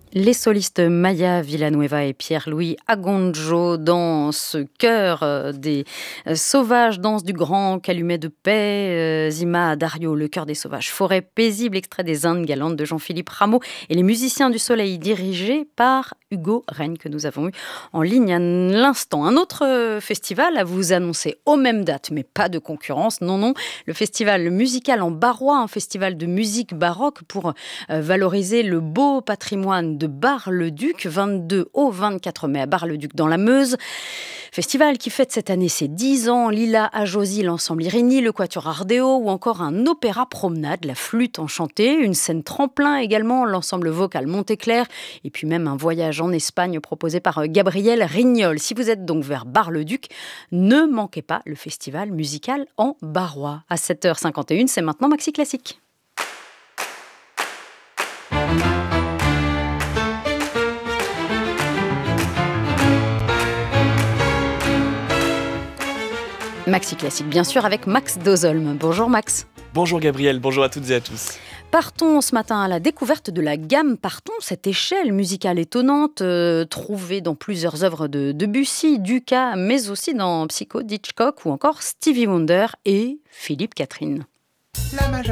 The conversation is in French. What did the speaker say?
Les solistes Maya Villanueva et Pierre-Louis Agonjo dans ce chœur des sauvages, danse du grand calumet de paix, Zima Dario, le chœur des sauvages, forêt paisible, extrait des Indes galantes de Jean-Philippe Rameau et les musiciens du soleil dirigés par Hugo Rennes que nous avons eu en ligne à l'instant. Un autre festival à vous annoncer aux mêmes dates, mais pas de concurrence, non, le festival musical en Barrois, un festival de musique baroque pour valoriser le beau patrimoine de Bar-le-Duc, 22 au 24 mai à Bar-le-Duc dans la Meuse. Festival qui fête cette année ses 10 ans, Lila Ajosi, l'ensemble Irini, le Quatuor Ardeo ou encore un opéra promenade, la flûte enchantée, une scène tremplin également, l'ensemble vocal Montéclair et puis même un voyage en Espagne proposé par Gabriel Rignol. Si vous êtes donc vers Bar-le-Duc, ne manquez pas le festival musical en barrois. À 7h51, c'est maintenant Maxi Classique. Maxi Classique, bien sûr, avec Max Dozolm. Bonjour Max. Bonjour Gabriel, bonjour à toutes et à tous. Partons ce matin à la découverte de la gamme Partons, cette échelle musicale étonnante trouvée dans plusieurs œuvres de Debussy, Dukas, mais aussi dans Psycho d'Hitchcock ou encore Stevie Wonder et Philippe Catherine.